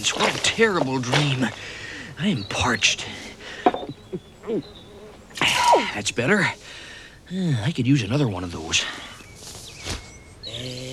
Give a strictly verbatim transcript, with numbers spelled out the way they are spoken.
goodness, what a terrible dream. I am parched. That's better. I could use another one of those.